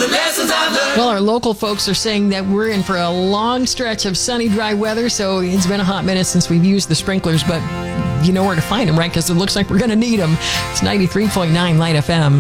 the lessons I've learned. Well, our local folks are saying that we're in for a long stretch of sunny, dry weather, so it's been a hot minute since we've used the sprinklers, but you know where to find them, right? Because it looks like we're going to need them. It's 93.9 Light FM.